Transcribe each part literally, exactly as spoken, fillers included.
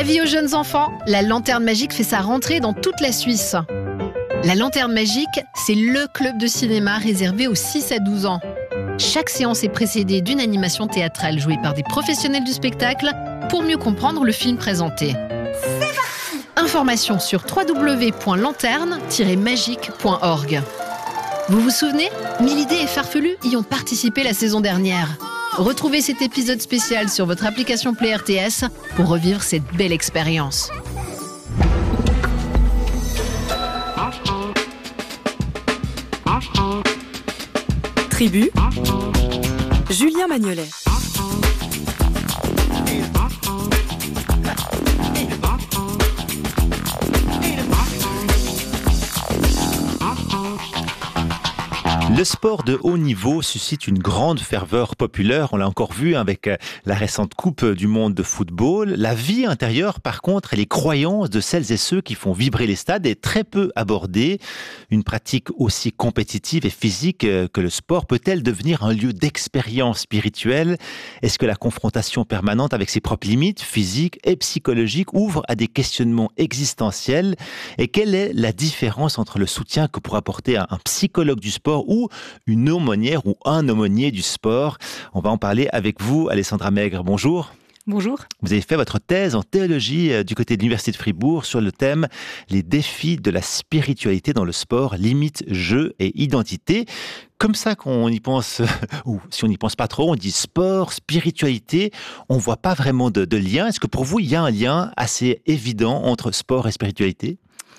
Avis aux jeunes enfants, la Lanterne Magique fait sa rentrée dans toute la Suisse. La Lanterne Magique, c'est le club de cinéma réservé aux six à douze ans. Chaque séance est précédée d'une animation théâtrale jouée par des professionnels du spectacle pour mieux comprendre le film présenté. C'est parti! Informations sur w w w point lanterne tiret magique point org. Vous vous souvenez? Mille idées et farfelus y ont participé la saison dernière. Retrouvez cet épisode spécial sur votre application Play R T S pour revivre cette belle expérience. Tribu, Julien Magnolet. Le sport de haut niveau suscite une grande ferveur populaire. On l'a encore vu avec la récente Coupe du monde de football. La vie intérieure, par contre, et les croyances de celles et ceux qui font vibrer les stades est très peu abordée. Une pratique aussi compétitive et physique que le sport peut-elle devenir un lieu d'expérience spirituelle? Est-ce que la confrontation permanente avec ses propres limites physiques et psychologiques ouvre à des questionnements existentiels? Et quelle est la différence entre le soutien que pourra apporter un psychologue du sport ou une aumônière ou un aumônier du sport? On va en parler avec vous, Alessandra Maigre. Bonjour. Bonjour. Vous avez fait votre thèse en théologie du côté de l'Université de Fribourg sur le thème « Les défis de la spiritualité dans le sport, limites, jeux et identité ». Comme ça qu'on y pense, ou si on n'y pense pas trop, on dit sport, spiritualité, on ne voit pas vraiment de, de lien. Est-ce que pour vous, il y a un lien assez évident entre sport et spiritualité?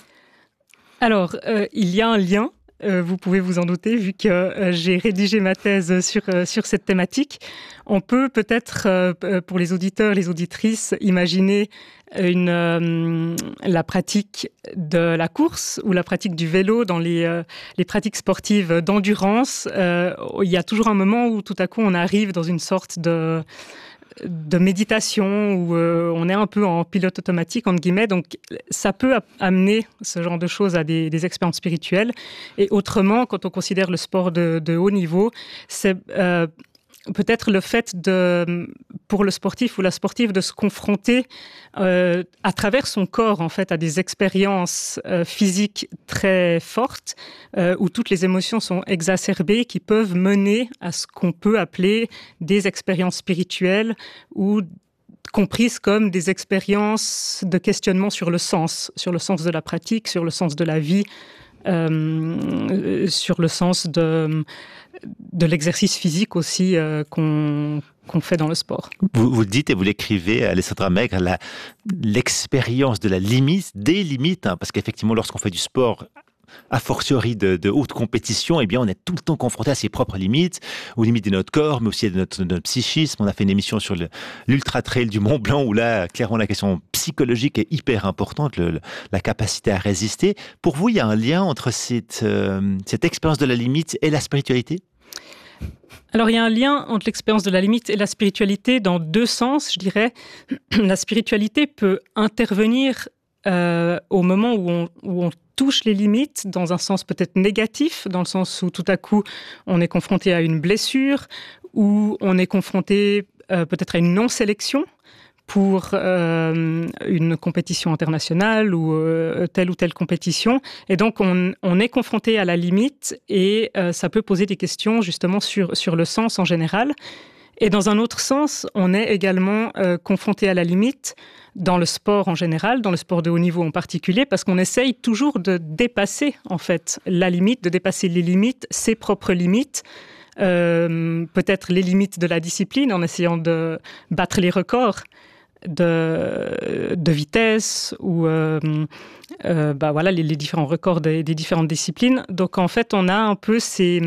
Alors, euh, il y a un lien. Euh, vous pouvez vous en douter, vu que euh, j'ai rédigé ma thèse sur, euh, sur cette thématique. On peut peut-être, euh, pour les auditeurs, les auditrices, imaginer une, euh, la pratique de la course ou la pratique du vélo dans les, euh, les pratiques sportives d'endurance. Euh, il y a toujours un moment où tout à coup on arrive dans une sorte de... de méditation où euh, on est un peu en pilote automatique, entre guillemets. Donc, ça peut amener ce genre de choses à des, des expériences spirituelles. Et autrement, quand on considère le sport de, de haut niveau, c'est euh, peut-être le fait de, pour le sportif ou la sportive de se confronter euh, à travers son corps, en fait, à des expériences euh, physiques très fortes euh, où toutes les émotions sont exacerbées, qui peuvent mener à ce qu'on peut appeler des expériences spirituelles ou comprises comme des expériences de questionnement sur le sens, sur le sens de la pratique, sur le sens de la vie, euh, sur le sens de... de l'exercice physique aussi euh, qu'on, qu'on fait dans le sport. Vous, vous le dites et vous l'écrivez, Alessandra Maigre, la, l'expérience de la limite, des limites, hein, parce qu'effectivement, lorsqu'on fait du sport, a fortiori de, de haute compétition, eh bien, on est tout le temps confronté à ses propres limites, aux limites de notre corps, mais aussi de notre, de notre psychisme. On a fait une émission sur le, l'Ultra Trail du Mont Blanc, où là, clairement, la question psychologique est hyper importante, le, le, la capacité à résister. Pour vous, il y a un lien entre cette, euh, cette expérience de la limite et la spiritualité? Alors, il y a un lien entre l'expérience de la limite et la spiritualité dans deux sens, je dirais. La spiritualité peut intervenir euh, au moment où on, où on touche les limites, dans un sens peut-être négatif, dans le sens où tout à coup on est confronté à une blessure, ou on est confronté euh, peut-être à une non-sélection pour euh, une compétition internationale ou euh, telle ou telle compétition. Et donc, on, on est confronté à la limite et euh, ça peut poser des questions justement sur, sur le sens en général. Et dans un autre sens, on est également euh, confronté à la limite dans le sport en général, dans le sport de haut niveau en particulier, parce qu'on essaye toujours de dépasser en fait la limite, de dépasser les limites, ses propres limites, euh, peut-être les limites de la discipline en essayant de battre les records de, de vitesse ou euh, euh, bah voilà, les, les différents records des, des différentes disciplines. Donc en fait, on a un peu ces...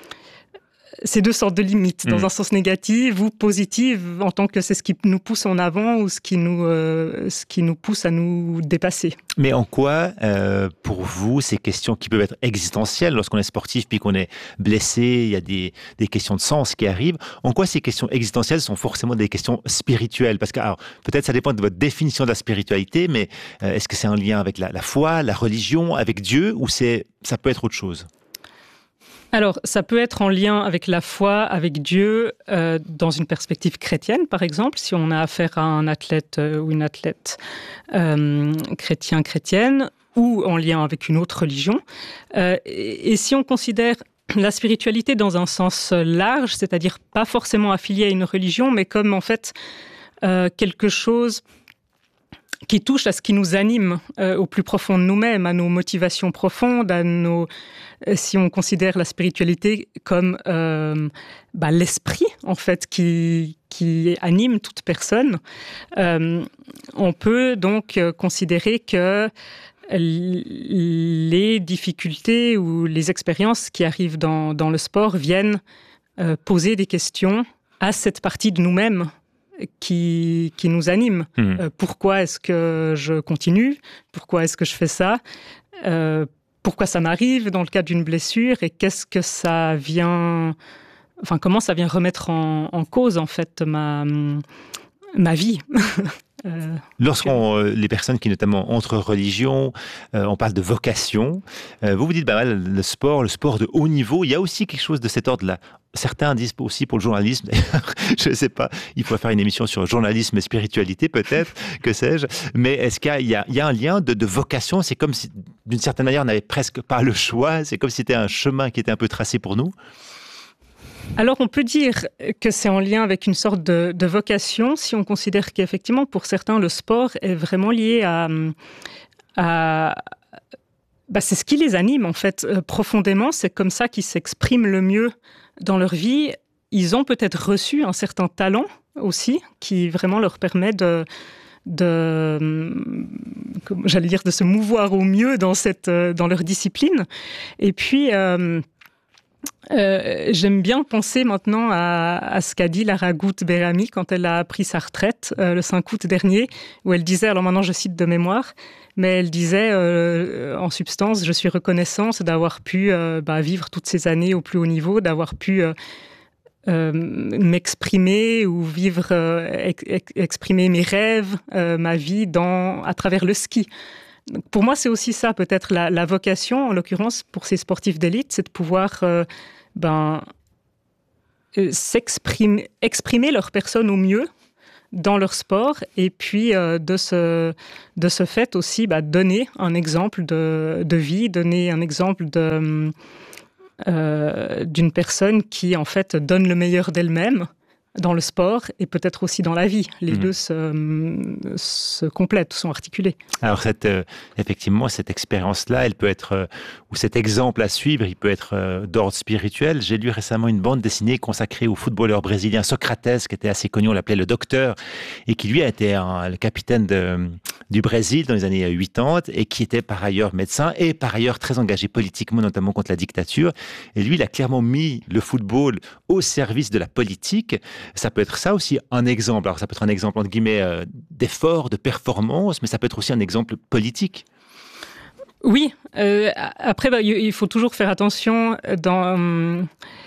ces deux sortes de limites, dans mmh. un sens négatif ou positif, en tant que c'est ce qui nous pousse en avant ou ce qui nous, euh, ce qui nous pousse à nous dépasser. Mais en quoi, euh, pour vous, ces questions qui peuvent être existentielles, lorsqu'on est sportif puis qu'on est blessé, il y a des, des questions de sens qui arrivent, en quoi ces questions existentielles sont forcément des questions spirituelles? Parce que, alors, peut-être ça dépend de votre définition de la spiritualité, mais euh, est-ce que c'est un lien avec la, la foi, la religion, avec Dieu, ou c'est, ça peut être autre chose? Alors, ça peut être en lien avec la foi, avec Dieu, euh, dans une perspective chrétienne, par exemple, si on a affaire à un athlète euh, ou une athlète euh, chrétien, chrétienne, ou en lien avec une autre religion. Euh, et, et si on considère la spiritualité dans un sens large, c'est-à-dire pas forcément affiliée à une religion, mais comme en fait euh, quelque chose qui touche à ce qui nous anime euh, au plus profond de nous-mêmes, à nos motivations profondes, à nos, euh, si on considère la spiritualité comme euh, bah, l'esprit en fait qui qui anime toute personne, euh, on peut donc euh, considérer que les difficultés ou les expériences qui arrivent dans dans le sport viennent euh, poser des questions à cette partie de nous-mêmes qui, qui nous anime. Mmh. Euh, pourquoi est-ce que je continue ? Pourquoi est-ce que je fais ça ? euh, Pourquoi ça m'arrive dans le cas d'une blessure ? Et qu'est-ce que ça vient... Enfin, comment ça vient remettre en, en cause, en fait, ma, ma vie ? Euh, Lorsqu'on euh, les personnes qui notamment entre religions, euh, on parle de vocation. Euh, vous vous dites bah le sport, le sport de haut niveau, il y a aussi quelque chose de cet ordre-là. Certains disent aussi pour le journalisme. D'ailleurs, je ne sais pas. Il faudrait faire une émission sur journalisme et spiritualité, peut-être, que sais-je. Mais est-ce qu'il y a, il y a, il y a un lien de, de vocation ? C'est comme si, d'une certaine manière, on n'avait presque pas le choix. C'est comme si c'était un chemin qui était un peu tracé pour nous. Alors, on peut dire que c'est en lien avec une sorte de, de vocation, si on considère qu'effectivement, pour certains, le sport est vraiment lié à... à bah, c'est ce qui les anime, en fait, euh, profondément. C'est comme ça qu'ils s'expriment le mieux dans leur vie. Ils ont peut-être reçu un certain talent aussi, qui vraiment leur permet de... de j'allais dire, de se mouvoir au mieux dans, cette, dans leur discipline. Et puis... Euh, Euh, j'aime bien penser maintenant à, à ce qu'a dit Lara Gout-Berami quand elle a pris sa retraite euh, le cinq août dernier, où elle disait, alors maintenant je cite de mémoire, mais elle disait euh, en substance, je suis reconnaissante d'avoir pu euh, bah, vivre toutes ces années au plus haut niveau, d'avoir pu euh, euh, m'exprimer ou vivre, euh, ex- exprimer mes rêves, euh, ma vie dans, à travers le ski. Pour moi, c'est aussi ça, peut-être la, la vocation, en l'occurrence, pour ces sportifs d'élite, c'est de pouvoir euh, ben, euh, s'exprimer, exprimer leur personne au mieux dans leur sport, et puis euh, de, ce, de ce fait aussi bah, donner un exemple de, de vie, donner un exemple de, euh, d'une personne qui, en fait, donne le meilleur d'elle-même dans le sport et peut-être aussi dans la vie. Les mmh. deux se, se complètent, sont articulés. Alors, cette, euh, effectivement, cette expérience-là, elle peut être, euh, ou cet exemple à suivre, il peut être euh, d'ordre spirituel. J'ai lu récemment une bande dessinée consacrée au footballeur brésilien Socrates, qui était assez connu, on l'appelait le docteur, et qui, lui, a été un, le capitaine de, du Brésil dans les années quatre-vingt-dix, et qui était par ailleurs médecin, et par ailleurs très engagé politiquement, notamment contre la dictature. Et lui, il a clairement mis le football au service de la politique. Ça peut être ça aussi un exemple. Alors ça peut être un exemple entre guillemets euh, d'effort, de performance, mais ça peut être aussi un exemple politique. Oui. Euh, après, bah, il faut toujours faire attention dans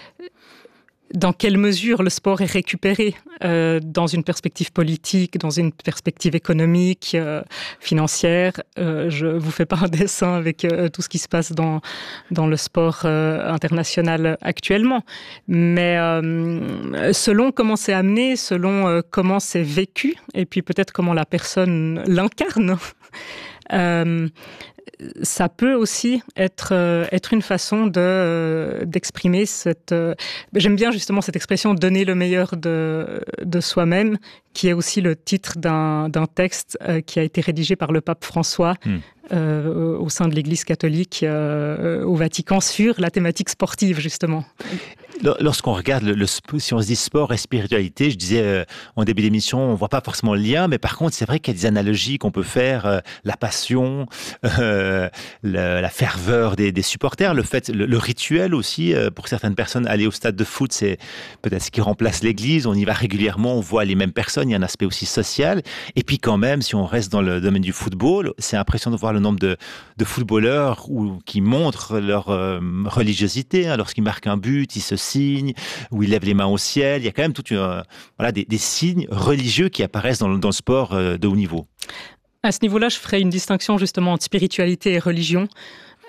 dans quelle mesure le sport est récupéré euh, dans une perspective politique, dans une perspective économique, euh, financière. Euh, je vous fais pas un dessin avec euh, tout ce qui se passe dans dans le sport euh, international actuellement, mais euh, selon comment c'est amené, selon euh, comment c'est vécu, et puis peut-être comment la personne l'incarne. euh, ça peut aussi être euh, être une façon de euh, d'exprimer cette. Euh, j'aime bien justement cette expression donner le meilleur de de soi-même, qui est aussi le titre d'un d'un texte euh, qui a été rédigé par le pape François mmh. euh, au sein de l'Église catholique euh, au Vatican sur la thématique sportive justement. Lorsqu'on regarde, le, le, si on se dit sport et spiritualité, je disais euh, en début d'émission, on voit pas forcément le lien, mais par contre, c'est vrai qu'il y a des analogies qu'on peut faire, euh, la passion, euh, la, la ferveur des, des supporters, le fait, le, le rituel aussi, euh, pour certaines personnes, aller au stade de foot, c'est peut-être ce qui remplace l'église, on y va régulièrement, on voit les mêmes personnes, il y a un aspect aussi social, et puis quand même, si on reste dans le domaine du football, c'est impressionnant de voir le nombre de, de footballeurs où, qui montrent leur euh, religiosité, hein, lorsqu'ils marquent un but, ils se signes, où ils lèvent les mains au ciel. Il y a quand même tout une, voilà, des, des signes religieux qui apparaissent dans le, dans le sport de haut niveau. À ce niveau-là, je ferai une distinction justement entre spiritualité et religion.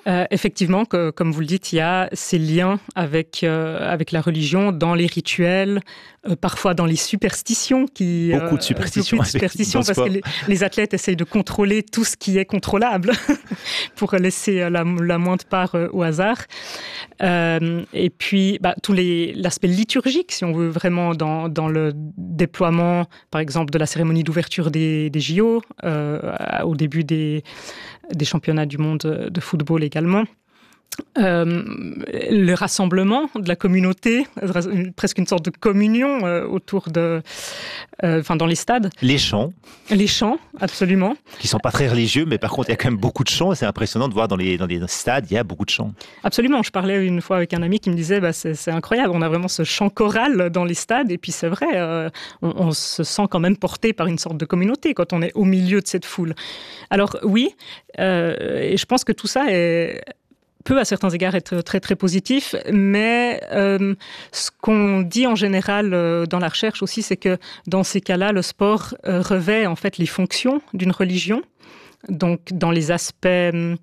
Euh, effectivement, que, comme vous le dites, il y a ces liens avec, euh, avec la religion dans les rituels, euh, parfois dans les superstitions. Qui, beaucoup euh, de superstitions. Beaucoup de superstitions parce que les, les athlètes essayent de contrôler tout ce qui est contrôlable pour laisser la, la moindre part euh, au hasard. Euh, et puis, bah, tout les, l'aspect liturgique, si on veut vraiment, dans, dans le déploiement, par exemple, de la cérémonie d'ouverture des, des J O, euh, au début des, des championnats du monde de football également. Euh, le rassemblement de la communauté, presque une sorte de communion euh, autour de, euh, enfin dans les stades. Les chants. Les chants, absolument. Qui sont pas très religieux, mais par contre il y a quand même beaucoup de chants. C'est impressionnant de voir dans les dans les stades, il y a beaucoup de chants. Absolument. Je parlais une fois avec un ami qui me disait, bah, c'est, c'est incroyable, on a vraiment ce chant choral dans les stades, et puis c'est vrai, euh, on, on se sent quand même porté par une sorte de communauté quand on est au milieu de cette foule. Alors oui, euh, et je pense que tout ça est peut à certains égards être très très positif, mais euh, ce qu'on dit en général euh, dans la recherche aussi, c'est que dans ces cas-là, le sport euh, revêt en fait les fonctions d'une religion. Donc dans les aspects, euh,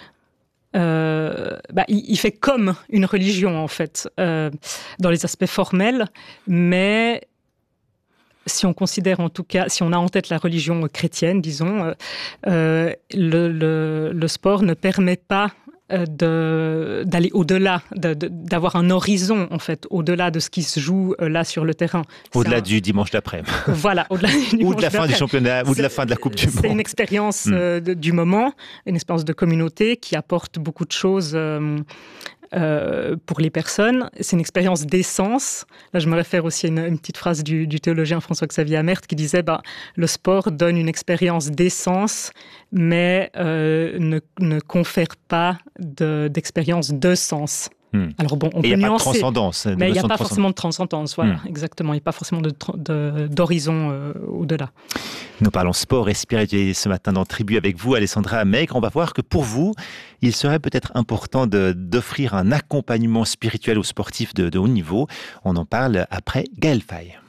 bah, il, il fait comme une religion en fait, euh, dans les aspects formels, mais si on considère en tout cas, si on a en tête la religion chrétienne, disons, euh, le, le, le sport ne permet pas De, d'aller au-delà, de, de, d'avoir un horizon en fait, au-delà de ce qui se joue là sur le terrain. Au-delà un... du dimanche d'après-midi. Voilà, au-delà du dimanche ou de la fin d'après. du championnat, ou de la fin de la Coupe du c'est Monde. C'est une expérience mm. euh, de, du moment, une expérience de communauté qui apporte beaucoup de choses euh, euh, pour les personnes. C'est une expérience d'essence. Là, je me réfère aussi à une, une petite phrase du, du théologien François-Xavier Amert qui disait bah, « Le sport donne une expérience d'essence, mais euh, ne, ne confère pas de, d'expérience de sens. » Hmm. Alors bon, on Et peut nuancer. Il n'y a pas de transcendance. Mais il n'y a pas forcément de transcendance, voilà, hmm. exactement. Il n'y a pas forcément de, de, d'horizon euh, au-delà. Nous parlons sport et spiritualité ce matin dans Tribu avec vous, Alessandra Maigre. On va voir que pour vous, il serait peut-être important de, d'offrir un accompagnement spirituel aux sportifs de, de haut niveau. On en parle après Gaël Faye.